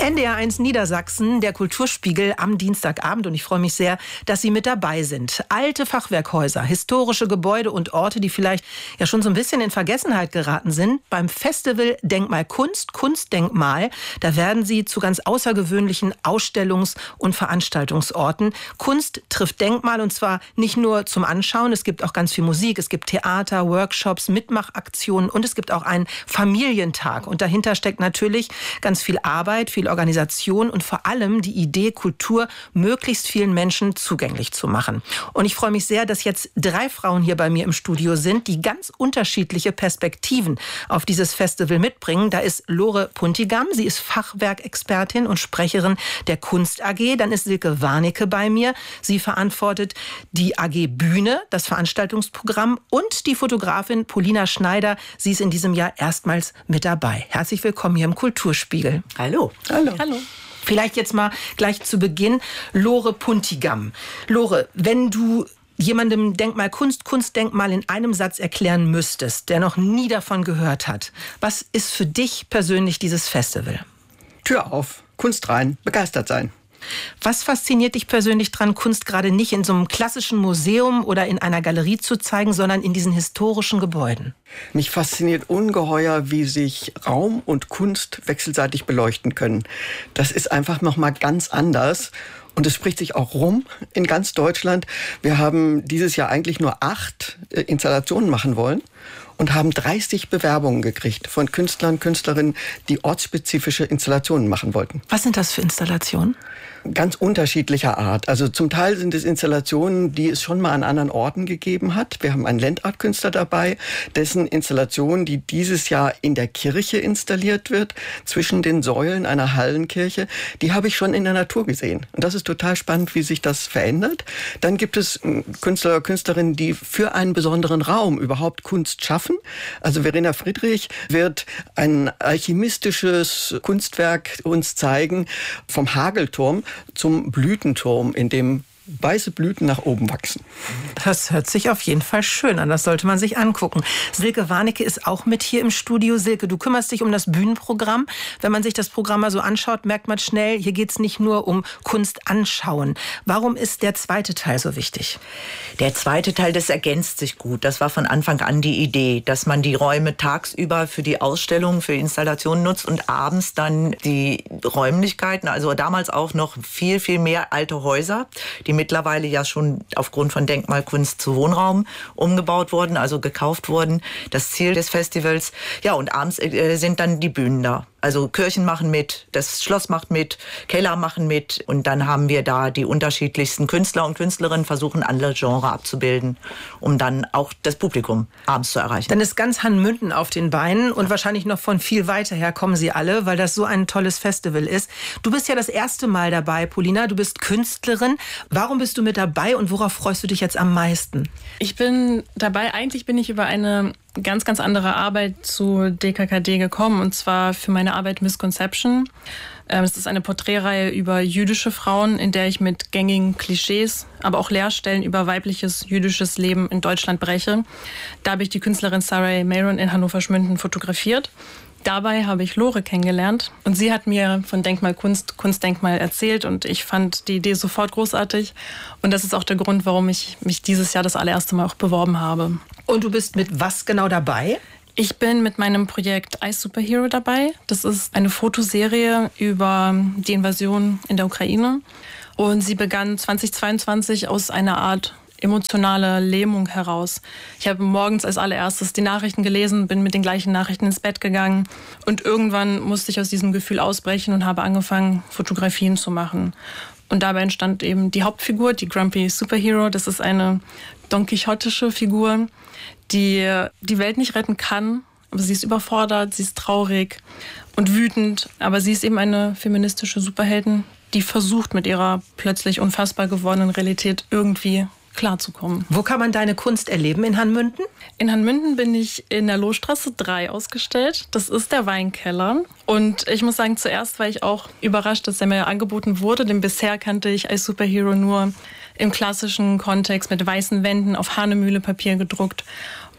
NDR1 Niedersachsen, der Kulturspiegel am Dienstagabend, und ich freue mich sehr, dass Sie mit dabei sind. Alte Fachwerkhäuser, historische Gebäude und Orte, die vielleicht ja schon so ein bisschen in Vergessenheit geraten sind. Beim Festival Denkmal Kunst, Kunstdenkmal, da werden sie zu ganz außergewöhnlichen Ausstellungs- und Veranstaltungsorten. Kunst trifft Denkmal, und zwar nicht nur zum Anschauen. Es gibt auch ganz viel Musik, es gibt Theater, Workshops, Mitmachaktionen und es gibt auch einen Familientag. Und dahinter steckt natürlich ganz viel Arbeit, viel Organisation und vor allem die Idee, Kultur möglichst vielen Menschen zugänglich zu machen. Und ich freue mich sehr, dass jetzt 3 Frauen hier bei mir im Studio sind, die ganz unterschiedliche Perspektiven auf dieses Festival mitbringen. Da ist Lore Puntigam, sie ist Fachwerkexpertin und Sprecherin der Kunst AG. Dann ist Silke Warnecke bei mir. Sie verantwortet die AG Bühne, das Veranstaltungsprogramm, und die Fotografin Polina Schneider. Sie ist in diesem Jahr erstmals mit dabei. Herzlich willkommen hier im Kulturspiegel. Hallo. Hallo. Hallo. Vielleicht jetzt mal gleich zu Beginn Lore Puntigam. Lore, wenn du jemandem Denkmal Kunst, Kunstdenkmal in einem Satz erklären müsstest, der noch nie davon gehört hat, was ist für dich persönlich dieses Festival? Tür auf, Kunst rein, begeistert sein. Was fasziniert dich persönlich dran, Kunst gerade nicht in so einem klassischen Museum oder in einer Galerie zu zeigen, sondern in diesen historischen Gebäuden? Mich fasziniert ungeheuer, wie sich Raum und Kunst wechselseitig beleuchten können. Das ist einfach noch mal ganz anders. Und es spricht sich auch rum in ganz Deutschland. Wir haben dieses Jahr eigentlich nur 8 Installationen machen wollen und haben 30 Bewerbungen gekriegt von Künstlern, Künstlerinnen, die ortsspezifische Installationen machen wollten. Was sind das für Installationen? Ganz unterschiedlicher Art. Also zum Teil sind es Installationen, die es schon mal an anderen Orten gegeben hat. Wir haben einen Landartkünstler dabei, dessen Installation, die dieses Jahr in der Kirche installiert wird, zwischen den Säulen einer Hallenkirche, die habe ich schon in der Natur gesehen. Und das ist total spannend, wie sich das verändert. Dann gibt es Künstler, Künstlerinnen, die für einen besonderen Raum überhaupt Kunst schaffen. Also Verena Friedrich wird ein alchemistisches Kunstwerk uns zeigen, vom Hagelturm zum Blütenturm, in dem weiße Blüten nach oben wachsen. Das hört sich auf jeden Fall schön an. Das sollte man sich angucken. Silke Warnecke ist auch mit hier im Studio. Silke, du kümmerst dich um das Bühnenprogramm. Wenn man sich das Programm mal so anschaut, merkt man schnell, hier geht es nicht nur um Kunst anschauen. Warum ist der zweite Teil so wichtig? Der zweite Teil, das ergänzt sich gut. Das war von Anfang an die Idee, dass man die Räume tagsüber für die Ausstellungen, für Installationen nutzt und abends dann die Räumlichkeiten, also damals auch noch viel, viel mehr alte Häuser, die mittlerweile ja schon aufgrund von Denkmalkunst zu Wohnraum umgebaut wurden, also gekauft wurden. Das Ziel des Festivals. Ja, und abends sind dann die Bühnen da. Also Kirchen machen mit, das Schloss macht mit, Keller machen mit. Und dann haben wir da die unterschiedlichsten Künstler und Künstlerinnen, versuchen alle Genre abzubilden, um dann auch das Publikum abends zu erreichen. Dann ist ganz Hanmünden auf den Beinen und wahrscheinlich noch von viel weiter her kommen sie alle, weil das so ein tolles Festival ist. Du bist ja das erste Mal dabei, Polina. Du bist Künstlerin. Warum bist du mit dabei und worauf freust du dich jetzt am meisten? Ich bin dabei, eigentlich bin ich über eine ganz, ganz andere Arbeit zu DKKD gekommen, und zwar für meine Arbeit Misconception. Es ist eine Porträtreihe über jüdische Frauen, in der ich mit gängigen Klischees, aber auch Leerstellen über weibliches jüdisches Leben in Deutschland breche. Da habe ich die Künstlerin Sarah Mayron in Hannover-Schmünden fotografiert. Dabei habe ich Lore kennengelernt und sie hat mir von Denkmal Kunst, Kunstdenkmal erzählt und ich fand die Idee sofort großartig. Und das ist auch der Grund, warum ich mich dieses Jahr das allererste Mal auch beworben habe. Und du bist mit was genau dabei? Ich bin mit meinem Projekt Ice Superhero dabei. Das ist eine Fotoserie über die Invasion in der Ukraine. Und sie begann 2022 aus einer Art emotionale Lähmung heraus. Ich habe morgens als allererstes die Nachrichten gelesen, bin mit den gleichen Nachrichten ins Bett gegangen und irgendwann musste ich aus diesem Gefühl ausbrechen und habe angefangen, Fotografien zu machen. Und dabei entstand eben die Hauptfigur, die Grumpy Superhero. Das ist eine Don Quixotische Figur, die die Welt nicht retten kann, aber sie ist überfordert, sie ist traurig und wütend, aber sie ist eben eine feministische Superheldin, die versucht, mit ihrer plötzlich unfassbar gewordenen Realität irgendwie klarzukommen. Wo kann man deine Kunst erleben in Hanmünden? In Hanmünden bin ich in der Lohstraße 3 ausgestellt. Das ist der Weinkeller. Und ich muss sagen, zuerst war ich auch überrascht, dass er mir angeboten wurde, denn bisher kannte ich als Superhero nur im klassischen Kontext mit weißen Wänden auf Hahnemühle Papier gedruckt.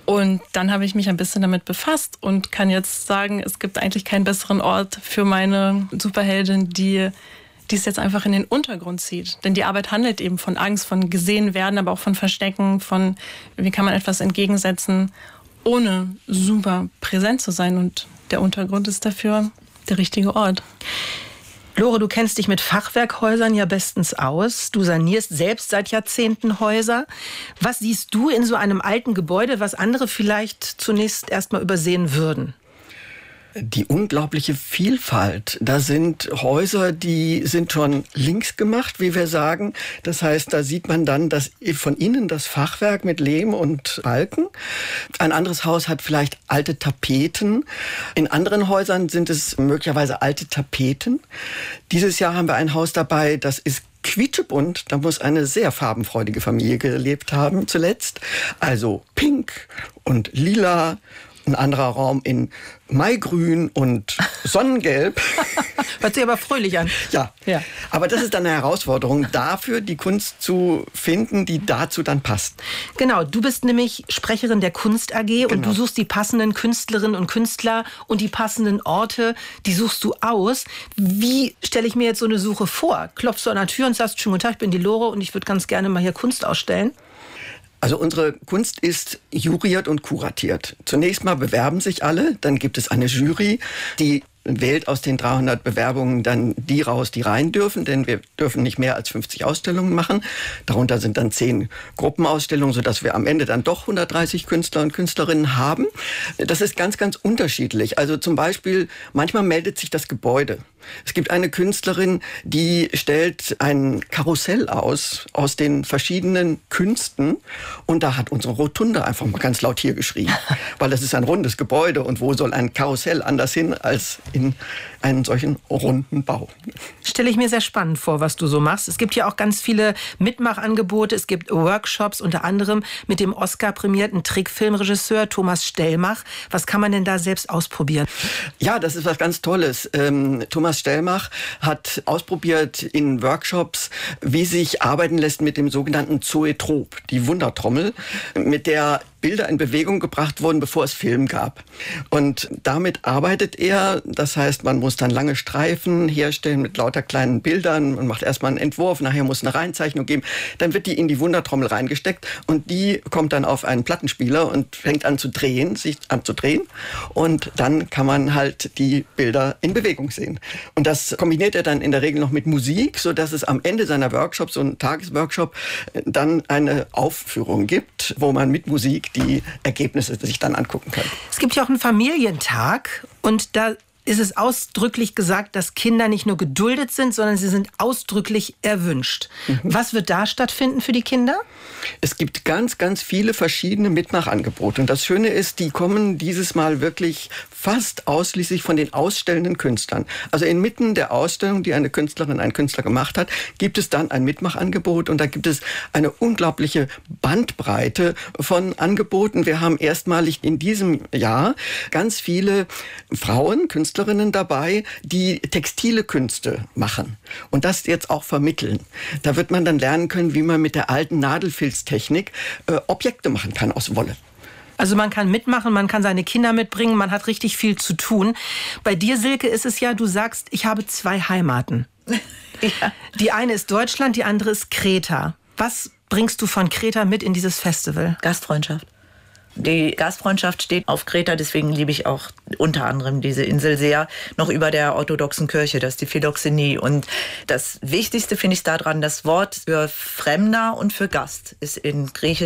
Und dann habe ich mich ein bisschen damit befasst und kann jetzt sagen, es gibt eigentlich keinen besseren Ort für meine Superheldin, die es jetzt einfach in den Untergrund zieht. Denn die Arbeit handelt eben von Angst, von gesehen werden, aber auch von Verstecken, von wie kann man etwas entgegensetzen, ohne super präsent zu sein. Und der Untergrund ist dafür der richtige Ort. Lore, du kennst dich mit Fachwerkhäusern ja bestens aus. Du sanierst selbst seit Jahrzehnten Häuser. Was siehst du in so einem alten Gebäude, was andere vielleicht zunächst erstmal übersehen würden? Die unglaubliche Vielfalt. Da sind Häuser, die sind schon links gemacht, wie wir sagen. Das heißt, da sieht man dann von innen das Fachwerk mit Lehm und Balken. Ein anderes Haus hat vielleicht alte Tapeten. In anderen Häusern sind es möglicherweise alte Tapeten. Dieses Jahr haben wir ein Haus dabei, das ist quietschebunt. Da muss eine sehr farbenfreudige Familie gelebt haben zuletzt. Also pink und lila. Ein anderer Raum in Maigrün und Sonnengelb. Hört sich aber fröhlich an. Ja, aber das ist dann eine Herausforderung, dafür die Kunst zu finden, die dazu dann passt. Genau, du bist nämlich Sprecherin der Kunst AG und du suchst die passenden Künstlerinnen und Künstler und die passenden Orte, die suchst du aus. Wie stelle ich mir jetzt so eine Suche vor? Klopfst du an der Tür und sagst, schönen guten Tag, ich bin die Lore und ich würde ganz gerne mal hier Kunst ausstellen? Also unsere Kunst ist juriert und kuratiert. Zunächst mal bewerben sich alle, dann gibt es eine Jury, die wählt aus den 300 Bewerbungen dann die raus, die rein dürfen, denn wir dürfen nicht mehr als 50 Ausstellungen machen. Darunter sind dann 10 Gruppenausstellungen, sodass wir am Ende dann doch 130 Künstler und Künstlerinnen haben. Das ist ganz, ganz unterschiedlich. Also zum Beispiel, manchmal meldet sich das Gebäude. Es gibt eine Künstlerin, die stellt ein Karussell aus den verschiedenen Künsten. Und da hat unsere Rotunde einfach mal ganz laut hier geschrien. Weil das ist ein rundes Gebäude und wo soll ein Karussell anders hin als in einen solchen runden Bau. Stelle ich mir sehr spannend vor, was du so machst. Es gibt ja auch ganz viele Mitmachangebote. Es gibt Workshops, unter anderem mit dem Oscar-prämierten Trickfilmregisseur Thomas Stellmach. Was kann man denn da selbst ausprobieren? Ja, das ist was ganz Tolles. Thomas Stellmach hat ausprobiert in Workshops, wie sich arbeiten lässt mit dem sogenannten Zoetrop, die Wundertrommel, mit der Bilder in Bewegung gebracht wurden, bevor es Film gab. Und damit arbeitet er. Das heißt, man muss dann lange Streifen herstellen mit lauter kleinen Bildern. Man macht erstmal einen Entwurf, nachher muss eine Reinzeichnung geben. Dann wird die in die Wundertrommel reingesteckt und die kommt dann auf einen Plattenspieler und fängt an zu drehen, sich anzudrehen. Und dann kann man halt die Bilder in Bewegung sehen. Und das kombiniert er dann in der Regel noch mit Musik, sodass es am Ende seiner Workshops, so ein Tagesworkshop, dann eine Aufführung gibt, wo man mit Musik die Ergebnisse sich dann angucken kann. Es gibt ja auch einen Familientag und da ist es ausdrücklich gesagt, dass Kinder nicht nur geduldet sind, sondern sie sind ausdrücklich erwünscht. Was wird da stattfinden für die Kinder? Es gibt ganz, ganz viele verschiedene Mitmachangebote. Und das Schöne ist, die kommen dieses Mal wirklich fast ausschließlich von den ausstellenden Künstlern. Also inmitten der Ausstellung, die eine Künstlerin, ein Künstler gemacht hat, gibt es dann ein Mitmachangebot. Und da gibt es eine unglaubliche Bandbreite von Angeboten. Wir haben erstmalig in diesem Jahr ganz viele Frauen, Künstlerinnen dabei, die textile Künste machen und das jetzt auch vermitteln. Da wird man dann lernen können, wie man mit der alten Nadelfilztechnik Objekte machen kann aus Wolle. Also man kann mitmachen, man kann seine Kinder mitbringen, man hat richtig viel zu tun. Bei dir, Silke, ist es ja, du sagst, ich habe 2 Heimaten. Ja. Die eine ist Deutschland, die andere ist Kreta. Was bringst du von Kreta mit in dieses Festival? Gastfreundschaft. Die Gastfreundschaft steht auf Kreta, deswegen liebe ich auch unter anderem diese Insel sehr, noch über der orthodoxen Kirche, das ist die Philoxenie. Und das Wichtigste finde ich daran, das Wort für Fremder und für Gast ist in Griechisch